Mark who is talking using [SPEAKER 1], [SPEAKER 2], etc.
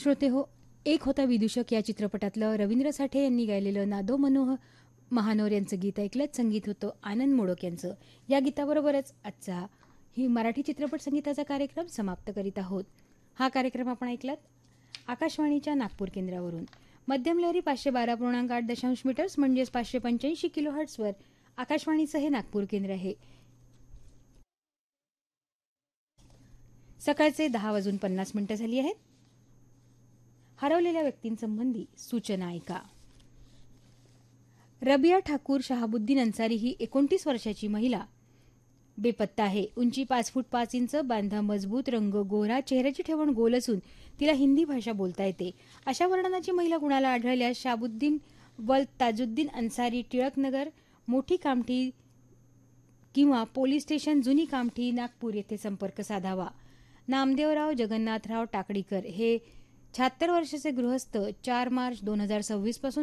[SPEAKER 1] श्रोते हो, एक होता विदूषक या चित्रपटातलं रवींद्र साठे यांनी गायलेलं नादो मनोह महानोर यांचं गीत ऐकलत. संगीत होतं आनंद मोडक यांचं. या गीताबरोबरच आजचा ही मराठी चित्रपट संगीताचा कार्यक्रम समाप्त करीत आहोत. हा कार्यक्रम आपण ऐकलात आकाशवाणीच्या नागपूर केंद्रावरून. मध्यम लहरी 512.8 मीटर्स म्हणजेच 585 किलोहर्ट्झवर आकाशवाणीचं हे नागपूर केंद्र आहे. सकाळचे 10:50 झाली आहेत. हरवलेल्या व्यक्तींसंबंधी सूचना ऐका. रबिया ठाकूर शहाबुद्दीन अन्सारी ही 29 वर्षाची महिला बेपत्ता आहे. उंची 5 फूट 5 इंच, बांधा मजबूत, रंग गोरा, चेहऱ्याची ठेवण गोल असून तिला हिंदी भाषा बोलता येते. अशा वर्णनाची महिला कुणाला आढळल्यास शहाबुद्दीन वल ताजुद्दीन अन्सारी, टिळकनगर, मोठी कामठी किंवा पोलीस स्टेशन जुनी कामठी, नागपूर येथे संपर्क साधावा. नामदेवराव जगन्नाथराव टाकडीकर हे 76 वर्षाचे गृहस्थ 4 मार्च 2026 पासून